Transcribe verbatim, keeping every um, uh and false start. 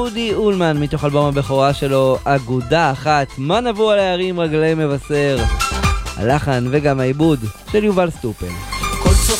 אודי אולמן מתוך אלבום הבכורה שלו אגודה אחת, מה נבוא על הערים רגלי מבשר, הלחן וגם העיבוד של יובל סטופן.